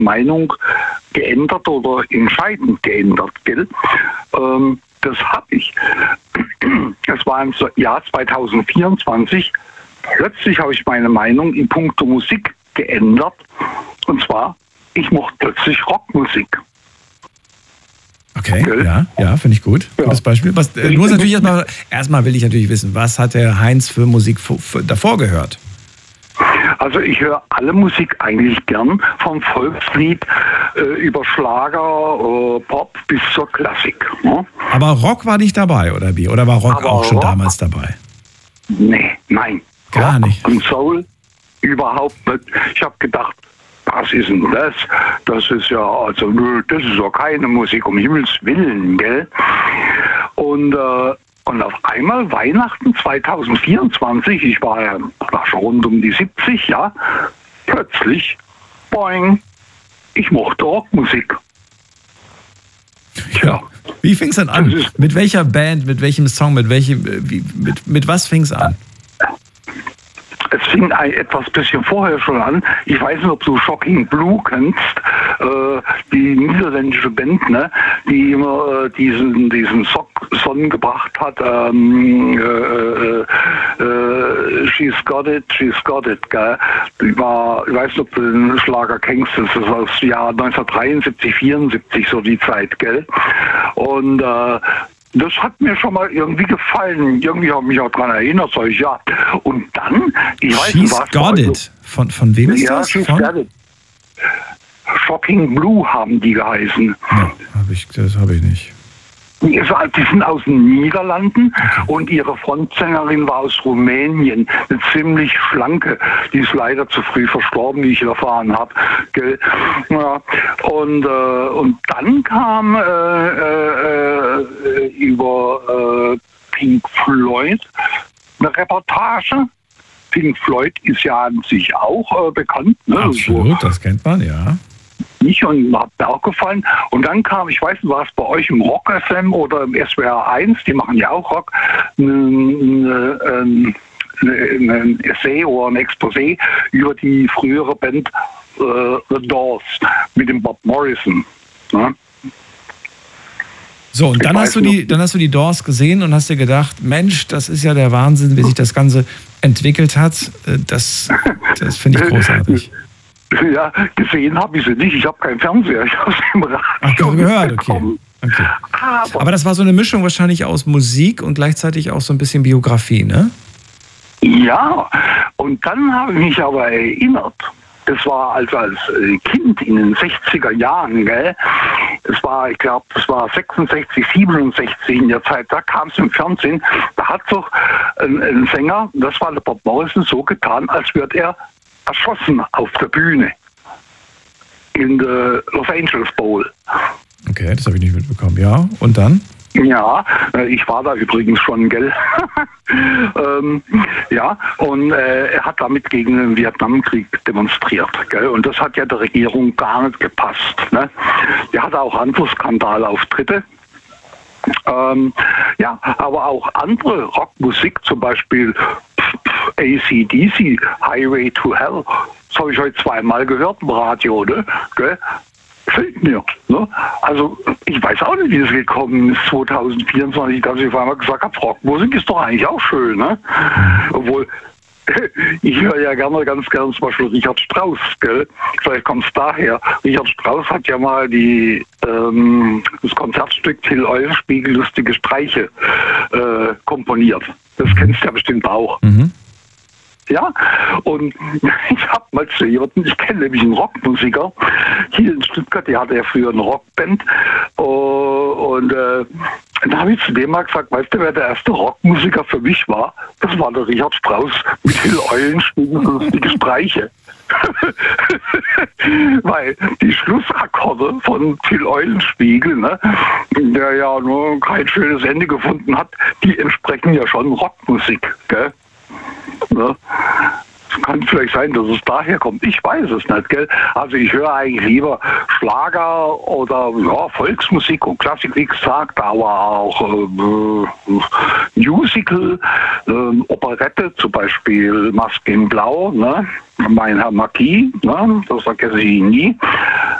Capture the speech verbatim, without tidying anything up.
Meinung geändert oder entscheidend geändert, gell? Ähm, das habe ich. Das war im Jahr zwanzig vierundzwanzig. Plötzlich habe ich meine Meinung in puncto Musik geändert. Und zwar, ich mochte plötzlich Rockmusik. Okay, gell? ja, ja, finde ich gut. Ja. Gutes Beispiel. Was, äh, du musst natürlich erstmal, erstmal will ich natürlich wissen, was hat der Heinz für Musik f- f- davor gehört? Also ich höre alle Musik eigentlich gern, vom Volkslied äh, über Schlager, äh, Pop bis zur Klassik. Ne? Aber Rock war nicht dabei, oder wie? Oder war Rock Aber auch schon Rock? damals dabei? Nee, nein. Gar Rock nicht. Und Soul überhaupt nicht. Ich habe gedacht, was ist denn das? Das ist ja, also nö, das ist ja keine Musik, um Himmels Willen, gell? Und äh, Und auf einmal Weihnachten zwanzig vierundzwanzig, ich war ja war schon rund um die siebzig, ja, plötzlich, boing, ich mochte Rockmusik. Ja. Wie fing es denn an? Mit welcher Band, mit welchem Song, mit welchem, wie, mit, mit was fing es an? Es fing ein, etwas bisschen vorher schon an. Ich weiß nicht, ob du Shocking Blue kennst, äh, die niederländische Band, ne, die immer äh, diesen diesen so- Song gebracht hat. Ähm, äh, äh, äh, She's Got It, She's Got It, gell? Die war, ich weiß nicht, ob du den Schlager kennst. Das ist aus dem Jahr neunzehnhundertdreiundsiebzig, vierundsiebzig so die Zeit, gell? Und äh, das hat mir schon mal irgendwie gefallen. Irgendwie habe ich mich auch daran erinnert, sag ich, ja. Und dann, ich weiß nicht, She's was... Got It. Von, von wem ist ja, das? She's Von? Got It. Shocking Blue haben die geheißen. Ja, hab ich, das habe ich nicht. Die sind aus den Niederlanden und ihre Frontsängerin war aus Rumänien. Eine ziemlich schlanke. Die ist leider zu früh verstorben, wie ich erfahren habe. Ja. Und, äh, und dann kam äh, äh, über äh, Pink Floyd eine Reportage. Pink Floyd ist ja an sich auch äh, bekannt. Ne? Absolut, so. Das kennt man, ja. Nicht und hat mir auch gefallen. Und dann kam, ich weiß nicht, war es bei euch im Rock F M oder im S W R eins, die machen ja auch Rock, ein, ein, ein Essay oder ein Exposé über die frühere Band äh, The Doors mit dem Bob Morrison. Ne? So, und dann hast, du die, dann hast du die Doors gesehen und hast dir gedacht, Mensch, das ist ja der Wahnsinn, wie sich das Ganze entwickelt hat. Das, das finde ich großartig. Ja, gesehen habe ich sie nicht. Ich habe keinen Fernseher. Ich habe sie im Radio Ach, gehört, okay. okay. Aber, Aber das war so eine Mischung wahrscheinlich aus Musik und gleichzeitig auch so ein bisschen Biografie, ne? Ja, und dann habe ich mich aber erinnert, das war also als Kind in den sechziger Jahren, gell? Das war, ich glaube, das war sechsundsechzig, siebenundsechzig in der Zeit, da kam es im Fernsehen, da hat doch ein, ein Sänger, das war der Bob Morrison, so getan, als würde er erschossen auf der Bühne in der Los Angeles Bowl. Okay, das habe ich nicht mitbekommen. Ja, und dann? Ja, ich war da übrigens schon, gell? ähm, ja, und äh, er hat damit gegen den Vietnamkrieg demonstriert, gell? Und das hat ja der Regierung gar nicht gepasst. Ne? Der hatte auch andere Skandalauftritte. Ähm, ja, aber auch andere Rockmusik, zum Beispiel A C D C, Highway to Hell, das habe ich heute zweimal gehört im Radio, ne? Gell? Fällt mir. Ne? Also ich weiß auch nicht, wie es gekommen ist, zwanzig vierundzwanzig, dass ich auf einmal gesagt habe, Rockmusik ist doch eigentlich auch schön. Ne? Obwohl, ich höre ja gerne, ganz gerne zum Beispiel Richard Strauss. Gell? Vielleicht kommt es daher. Richard Strauss hat ja mal die, ähm, das Konzertstück Till Eulenspiegel lustige Streiche äh, komponiert. Das kennst du ja bestimmt auch. Mhm. Ja, und ich habe mal zu jemandem, ich kenne nämlich einen Rockmusiker, hier in Stuttgart, der hatte ja früher eine Rockband, und äh, dann habe ich zu dem mal gesagt, weißt du, wer der erste Rockmusiker für mich war? Das war der Richard Strauss mit Till Eulenspiegel und lustige Streiche. Weil die Schlussakkorde von Till Eulenspiegel, ne, der ja nur kein schönes Ende gefunden hat, die entsprechen ja schon Rockmusik, gell? Ne? kann vielleicht sein, dass es daher kommt. Ich weiß es nicht, gell? Also ich höre eigentlich lieber Schlager oder ja, Volksmusik und Klassik, wie gesagt, aber auch äh, Musical, äh, Operette, zum Beispiel Maske in Blau, ne? Mein Herr Marquis, ne? Das vergesse ich nie.